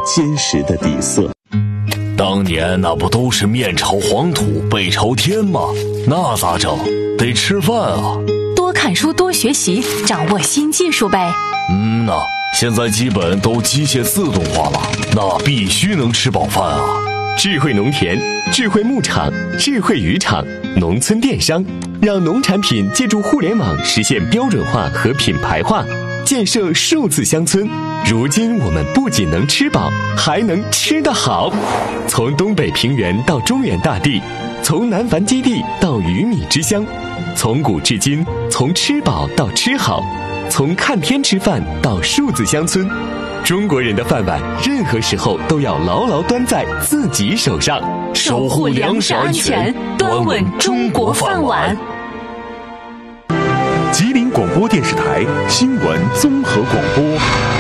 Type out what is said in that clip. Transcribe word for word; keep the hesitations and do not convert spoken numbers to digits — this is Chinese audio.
坚实的底色。 当年那不都是面朝黄土背朝天吗？那咋整？得吃饭啊！ 多看书多学习，掌握新技术呗。 嗯呐，现在基本都机械自动化了，那必须能吃饱饭啊！ 智慧农田、智慧牧场、智慧渔场、农村电商，让农产品借助互联网实现标准化和品牌化，建设数字乡村。如今我们不仅能吃饱，还能吃得好。从东北平原到中原大地，从南繁基地到鱼米之乡，从古至今，从吃饱到吃好，从看天吃饭到数字乡村。中国人的饭碗，任何时候都要牢牢端在自己手上， 守护粮食安全，端稳中国饭碗。 吉林广播电视台新闻综合广播。